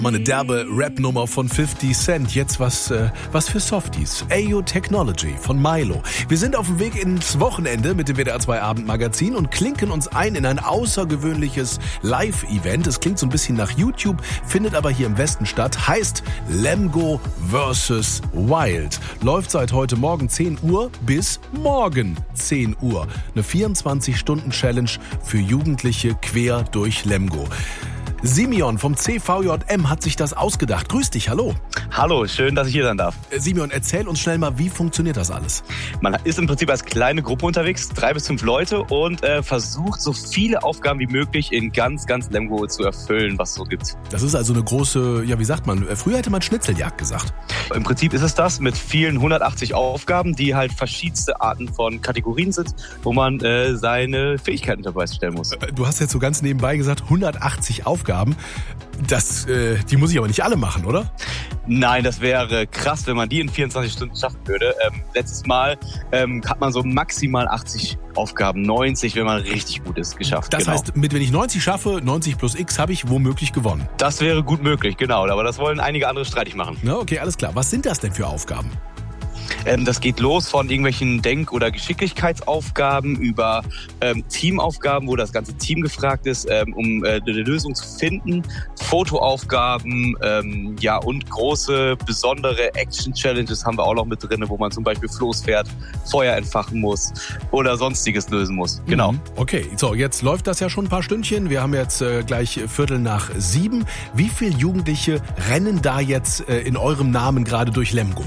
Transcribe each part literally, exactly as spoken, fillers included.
Mal eine derbe Rap-Nummer von fifty Cent. Jetzt was, äh, was für Softies. Ayo Technology von Milo. Wir sind auf dem Weg ins Wochenende mit dem W D R zwei Abendmagazin und klinken uns ein in ein außergewöhnliches Live-Event. Es klingt so ein bisschen nach YouTube, findet aber hier im Westen statt. Heißt Lemgo versus. Wild. Läuft seit heute Morgen zehn Uhr bis morgen zehn Uhr. Eine vierundzwanzig-Stunden-Challenge für Jugendliche quer durch Lemgo. Simeon vom C V J M hat sich das ausgedacht. Grüß dich, hallo. Hallo, schön, dass ich hier sein darf. Simeon, erzähl uns schnell mal, wie funktioniert das alles? Man ist im Prinzip als kleine Gruppe unterwegs, drei bis fünf Leute und äh, versucht, so viele Aufgaben wie möglich in ganz, ganz Lemgo zu erfüllen, was es so gibt. Das ist also eine große, ja wie sagt man, früher hätte man Schnitzeljagd gesagt. Im Prinzip ist es das mit vielen hundertachtzig Aufgaben, die halt verschiedenste Arten von Kategorien sind, wo man äh, seine Fähigkeiten dabei stellen muss. Du hast jetzt so ganz nebenbei gesagt, hundertachtzig Aufgaben. Das, äh, die muss ich aber nicht alle machen, oder? Nein, das wäre krass, wenn man die in vierundzwanzig Stunden schaffen würde. Ähm, letztes Mal ähm, hat man so maximal achtzig Aufgaben, neunzig, wenn man richtig gut ist, geschafft. Das genau. heißt, mit wenn ich neunzig schaffe, neunzig plus X, habe ich womöglich gewonnen. Das wäre gut möglich, genau. Aber das wollen einige andere streitig machen. Na, okay, alles klar. Was sind das denn für Aufgaben? Ähm, das geht los von irgendwelchen Denk- oder Geschicklichkeitsaufgaben über ähm, Teamaufgaben, wo das ganze Team gefragt ist, ähm, um äh, eine Lösung zu finden, Fotoaufgaben, ähm, ja und große, besondere Action-Challenges haben wir auch noch mit drin, wo man zum Beispiel Floß fährt, Feuer entfachen muss oder sonstiges lösen muss. Genau. Mhm. Okay, so jetzt läuft das ja schon ein paar Stündchen. Wir haben jetzt äh, gleich Viertel nach sieben. Wie viele Jugendliche rennen da jetzt äh, in eurem Namen gerade durch Lemgo?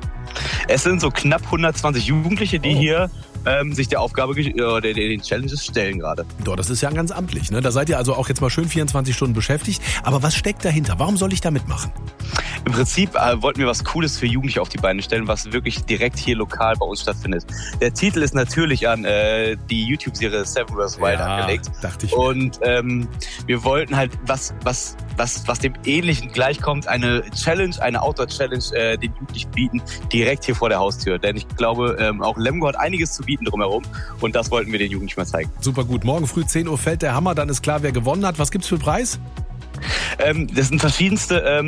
Es sind so knapp hundertzwanzig Jugendliche, die oh. hier ähm, sich der Aufgabe, äh, den Challenges stellen gerade. Doch, das ist ja ganz amtlich, ne? Da seid ihr also auch jetzt mal schön vierundzwanzig Stunden beschäftigt. Aber was steckt dahinter? Warum soll ich da mitmachen? Im Prinzip äh, wollten wir was Cooles für Jugendliche auf die Beine stellen, was wirklich direkt hier lokal bei uns stattfindet. Der Titel ist natürlich an äh, die YouTube-Serie Seven versus. Wild ja, angelegt. Dachte ich. Und ähm, wir wollten halt was, was, was, was dem Ähnlichen gleichkommt, eine Challenge, eine Outdoor-Challenge äh, den Jugendlichen bieten, direkt hier vor der Haustür. Denn ich glaube, ähm, auch Lemgo hat einiges zu bieten drumherum und das wollten wir den Jugendlichen mal zeigen. Super gut. Morgen früh zehn Uhr fällt der Hammer, dann ist klar, wer gewonnen hat. Was gibt's für Preis? Ähm, das sind verschiedenste ähm,